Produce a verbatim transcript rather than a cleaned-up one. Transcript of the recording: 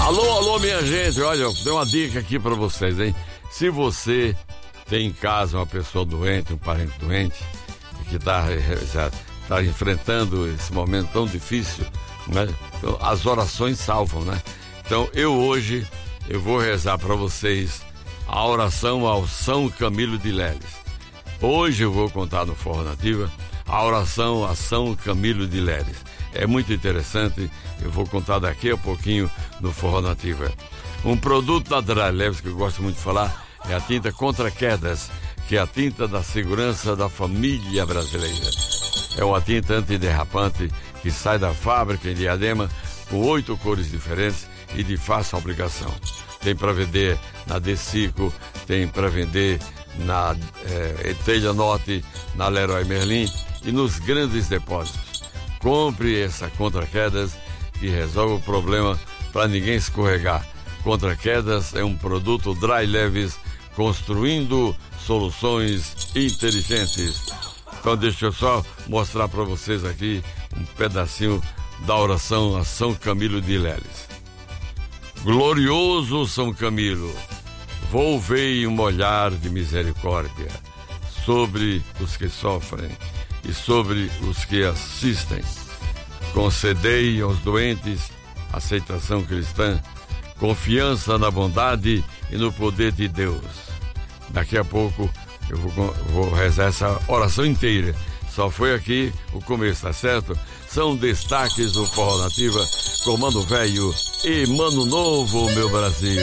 Alô, alô, minha gente, olha, eu dei uma dica aqui pra vocês, hein? Se você tem em casa uma pessoa doente, um parente doente, que está tá enfrentando esse momento tão difícil, né? As orações salvam, né? Então, eu hoje, eu vou rezar para vocês a oração ao São Camilo de Leles. Hoje eu vou contar no Forró Nativa a oração a São Camilo de Leles. É muito interessante, eu vou contar daqui a pouquinho no Forró Nativa. Um produto da Dry Leves que eu gosto muito de falar é a tinta Contra Quedas, que é a tinta da segurança da família brasileira. É uma tinta antiderrapante que sai da fábrica em Diadema com oito cores diferentes e de fácil aplicação. Tem para vender na Decico, tem para vender na é, Telha Norte, na Leroy Merlin e nos grandes depósitos. Compre essa Contra Quedas que resolve o problema para ninguém escorregar. Contra Quedas é um produto Dry Leves, construindo soluções inteligentes. Então deixa eu só mostrar para vocês aqui um pedacinho da oração a São Camilo de Leles. Glorioso São Camilo, volvei um olhar de misericórdia sobre os que sofrem e sobre os que assistem. Concedei aos doentes aceitação cristã, confiança na bondade e no poder de Deus. Daqui a pouco eu vou, vou rezar essa oração inteira. Só foi aqui o começo, tá certo? São destaques do Forró Nativa, Comando Velho e Mano Novo, meu Brasil.